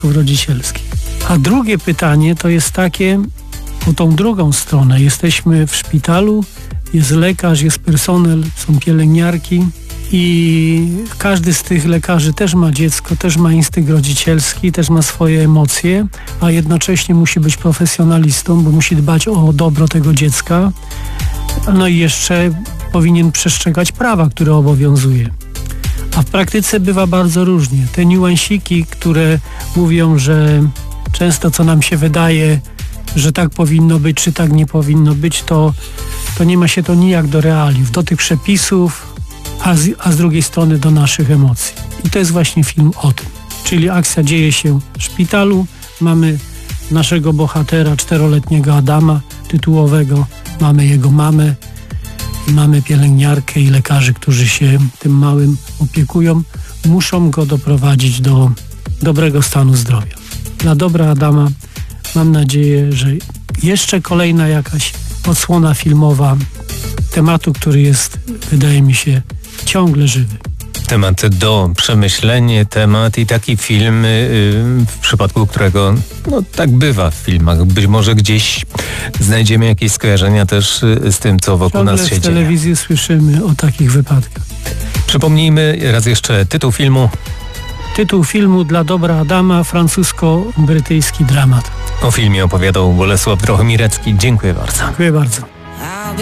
rodzicielskich. A drugie pytanie to jest takie, o tą drugą stronę. Jesteśmy w szpitalu, jest lekarz, jest personel, są pielęgniarki i każdy z tych lekarzy też ma dziecko, też ma instynkt rodzicielski, też ma swoje emocje, a jednocześnie musi być profesjonalistą, bo musi dbać o dobro tego dziecka. No i jeszcze powinien przestrzegać prawa, które obowiązuje. A w praktyce bywa bardzo różnie. Te niuansiki, które mówią, że często co nam się wydaje, że tak powinno być, czy tak nie powinno być, to nie ma się to nijak do realiów, do tych przepisów, a z drugiej strony do naszych emocji. I to jest właśnie film o tym. Czyli akcja dzieje się w szpitalu, mamy naszego bohatera, 4-letniego Adama, tytułowego, mamy jego mamę, mamy pielęgniarkę i lekarzy, którzy się tym małym opiekują, muszą go doprowadzić do dobrego stanu zdrowia. Dla dobra Adama mam nadzieję, że jeszcze kolejna jakaś odsłona filmowa tematu, który jest, wydaje mi się, ciągle żywy. Temat do przemyślenia, temat i taki film, w przypadku którego, no tak bywa w filmach, być może gdzieś znajdziemy jakieś skojarzenia też z tym, co wokół nas się dzieje. W telewizji słyszymy o takich wypadkach. Przypomnijmy raz jeszcze tytuł filmu. Tytuł filmu Dla dobra Adama, francusko-brytyjski dramat. O filmie opowiadał Bolesław Drochomirecki. Dziękuję bardzo. Dziękuję bardzo.